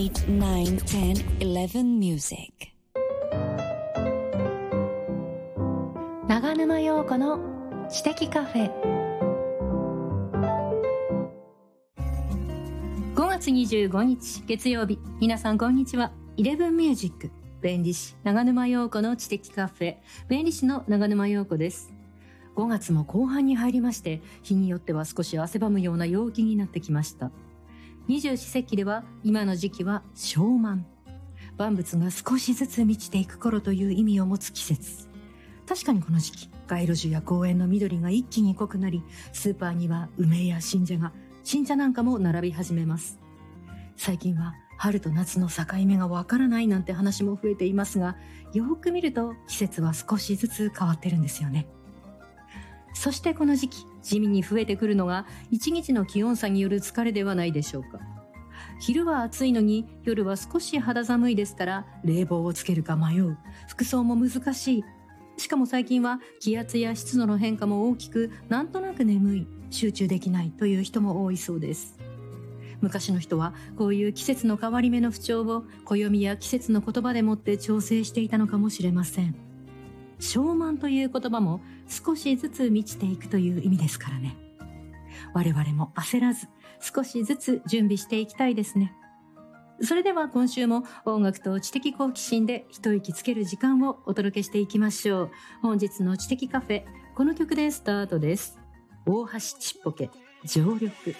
8, 9, 10, 11 music。 長沼陽子の知的カフェ。5月25日月曜日、皆さんこんにちは。11ミュージック、弁理士長沼陽子の知的カフェ、弁理士の長沼陽子です。5月も後半に入りまして、日によっては少し汗ばむような陽気になってきました。二十四節気では今の時期は小満、万物が少しずつ満ちていく頃という意味を持つ季節。確かにこの時期、街路樹や公園の緑が一気に濃くなり、スーパーには梅や新茶なんかも並び始めます。最近は春と夏の境目がわからないなんて話も増えていますが、よく見ると季節は少しずつ変わってるんですよね。そしてこの時期、地味に増えてくるのが一日の気温差による疲れではないでしょうか。昼は暑いのに夜は少し肌寒いですから、冷房をつけるか迷う、服装も難しい。しかも最近は気圧や湿度の変化も大きく、なんとなく眠い、集中できないという人も多いそうです。昔の人はこういう季節の変わり目の不調を暦や季節の言葉でもって調整していたのかもしれません。小満という言葉も少しずつ満ちていくという意味ですからね。我々も焦らず少しずつ準備していきたいですね。それでは今週も音楽と知的好奇心で一息つける時間をお届けしていきましょう。本日の知的カフェ、この曲でスタートです。大橋ちっぽけ、常緑。